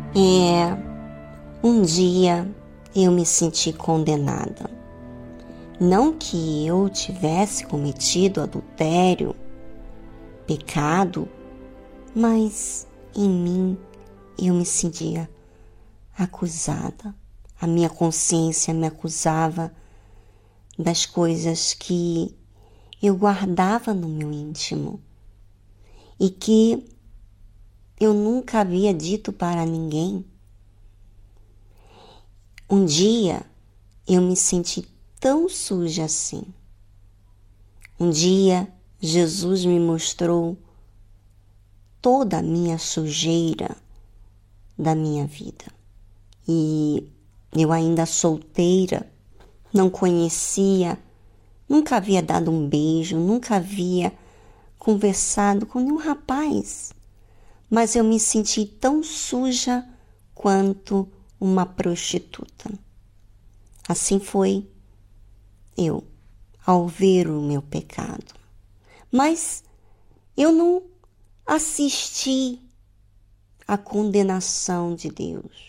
Um dia eu me senti condenada. Não que eu tivesse cometido adultério, pecado, mas em mim eu me sentia acusada. A minha consciência me acusava das coisas que eu guardava no meu íntimo e que eu nunca havia dito para ninguém. Um dia eu me senti tão suja assim. Um dia Jesus me mostrou toda a minha sujeira da minha vida. E eu ainda solteira, não conhecia, nunca havia dado um beijo, nunca havia conversado com nenhum rapaz. Mas eu me senti tão suja quanto uma prostituta. Assim foi eu, ao ver o meu pecado. Mas eu não assisti à condenação de Deus.